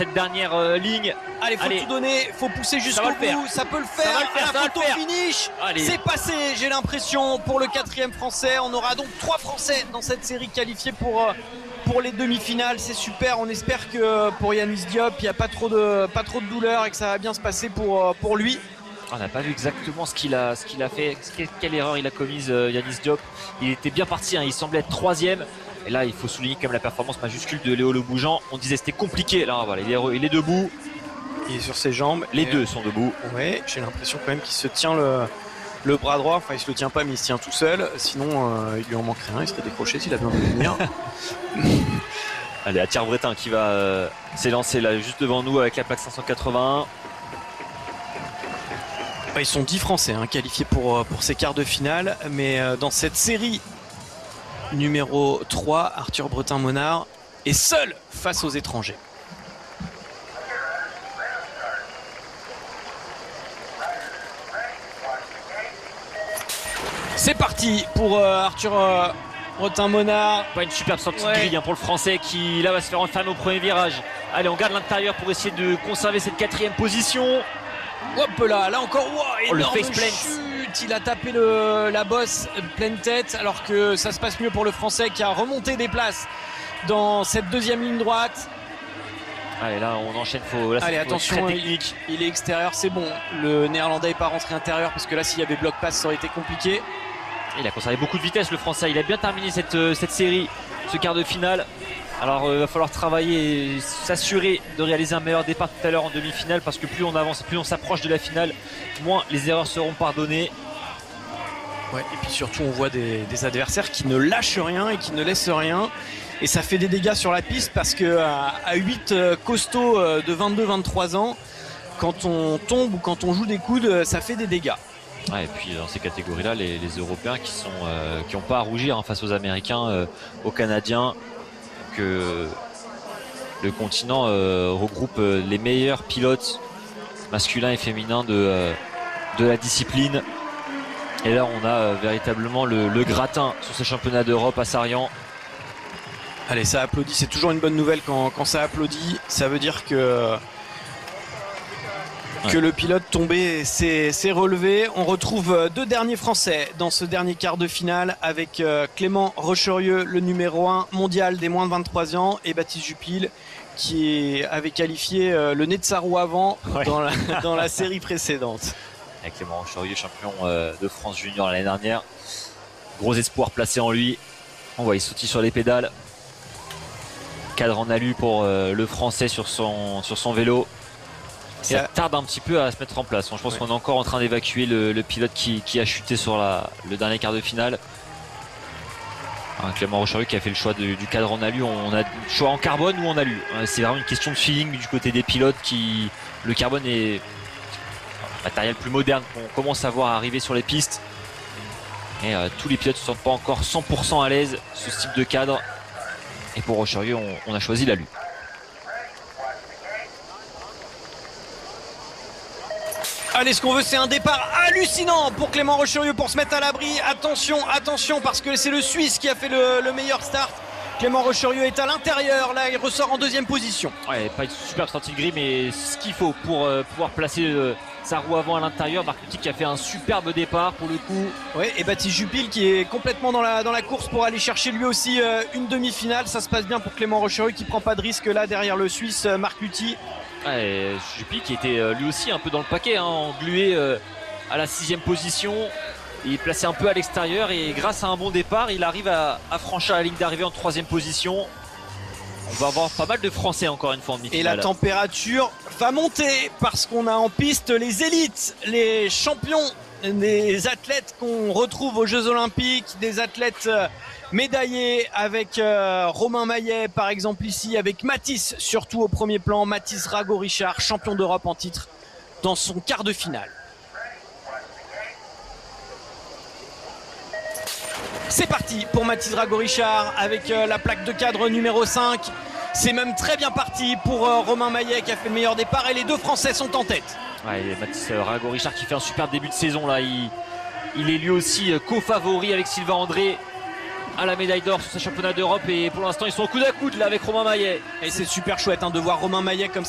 cette dernière ligne. Allez, faut tout donner, faut pousser jusqu'au bout, ça peut le faire. La photo finish, c'est passé, j'ai l'impression, pour le 4e français. On aura donc 3 français dans cette série qualifiés pour les demi-finales. C'est super, on espère que pour Yanis Diop, il n'y a pas trop de douleur et que ça va bien se passer pour lui. On n'a pas vu exactement ce qu'il a fait, quelle erreur il a commise Yanis Diop. Il était bien parti, hein, il semblait être 3e. Et là, il faut souligner quand même la performance majuscule de Léo Le Bougeant. On disait c'était compliqué. Là, voilà, il est debout. Il est sur ses jambes. Les deux sont debout. Ouais, j'ai l'impression quand même qu'il se tient le bras droit. Enfin, il se le tient pas, mais il se tient tout seul. Sinon, il lui en manquerait un. Il serait décroché s'il avait envie de venir. Allez, Attier-Bretin qui va s'élancer là juste devant nous avec la plaque 581. Ils sont 10 Français qualifiés pour ces quarts de finale. Mais dans cette série numéro 3, Arthur Bretin-Monard est seul face aux étrangers. C'est parti pour Arthur Bretin-Monard. Pas une superbe sortie de grille pour le français qui là va se faire enfermer au premier virage. Allez, on garde l'intérieur pour essayer de conserver cette 4e position. Hop là encore, le face plant. Chute, il a tapé la bosse pleine tête alors que ça se passe mieux pour le français qui a remonté des places dans cette 2e ligne droite. Allez, là on enchaîne, allez, attention, il est extérieur, c'est bon. Le néerlandais n'est pas rentré intérieur parce que là s'il y avait bloc pass ça aurait été compliqué. Il a conservé beaucoup de vitesse le français, il a bien terminé cette série, ce quart de finale. Alors il va falloir travailler et s'assurer de réaliser un meilleur départ tout à l'heure en demi-finale parce que plus on avance, plus on s'approche de la finale, moins les erreurs seront pardonnées. Ouais, et puis surtout on voit des adversaires qui ne lâchent rien et qui ne laissent rien. Et ça fait des dégâts sur la piste parce que à 8 costauds de 22-23 ans, quand on tombe ou quand on joue des coudes, ça fait des dégâts. Ouais, et puis dans ces catégories-là, les Européens qui n'ont pas à rougir face aux Américains, aux Canadiens, que le continent regroupe les meilleurs pilotes masculins et féminins de la discipline. Et là, on a véritablement le gratin sur ces championnats d'Europe à Sarian. Allez, ça applaudit, c'est toujours une bonne nouvelle quand ça applaudit. Ça veut dire que le pilote tombé s'est relevé. On retrouve 2 derniers Français dans ce dernier quart de finale avec Clément Rocherieux, le numéro 1 mondial des moins de 23 ans, et Baptiste Jupil qui avait qualifié le nez de sa roue avant dans la série précédente. Avec Clément Rocherieux, champion de France junior l'année dernière. Gros espoir placé en lui. On voit, il sautille sur les pédales. Cadre en alu pour le français sur son vélo. Ça tarde un petit peu à se mettre en place. Je pense qu'on est encore en train d'évacuer le pilote qui a chuté sur le dernier quart de finale. Clément Rocherieux qui a fait le choix du cadre en alu. On a le choix en carbone ou en alu. C'est vraiment une question de feeling du côté des pilotes. Le carbone est un matériel plus moderne qu'on commence à voir arriver sur les pistes. Et tous les pilotes ne se sentent pas encore 100% à l'aise sur ce type de cadre. Et pour Rocherieux, on a choisi l'alu. Allez, ce qu'on veut, c'est un départ hallucinant pour Clément Rocherieux pour se mettre à l'abri. Attention, parce que c'est le Suisse qui a fait le meilleur start. Clément Rocherieux est à l'intérieur, là il ressort en 2e position. Ouais, pas une superbe sortie de grille, mais ce qu'il faut pour pouvoir placer sa roue avant à l'intérieur. Marc Lutti qui a fait un superbe départ pour le coup. Oui, et Baptiste Jupil qui est complètement dans la course pour aller chercher lui aussi une demi-finale. Ça se passe bien pour Clément Rocherieux qui prend pas de risque là derrière le Suisse Marc Lutti. Ouais, Jupil qui était lui aussi un peu dans le paquet, englué à la 6e position. Il est placé un peu à l'extérieur et grâce à un bon départ, il arrive à franchir la ligne d'arrivée en 3e position. On va avoir pas mal de Français encore une fois en demi-finale. Et la température va monter parce qu'on a en piste les élites, les champions, des athlètes qu'on retrouve aux Jeux Olympiques, des athlètes médaillés avec Romain Maillet par exemple ici, avec Mathis surtout au premier plan, Mathis Rago-Richard, champion d'Europe en titre dans son quart de finale. C'est parti pour Mathis Rago-Richard avec la plaque de cadre numéro 5. C'est même très bien parti pour Romain Maillet qui a fait le meilleur départ et les 2 Français sont en tête. Ouais, Mathis Rago-Richard qui fait un super début de saison là. Il est lui aussi co-favori avec Sylvain André à la médaille d'or sur ce championnat d'Europe et pour l'instant ils sont au coude à coude là avec Romain Maillet. Et c'est super chouette de voir Romain Maillet comme ça.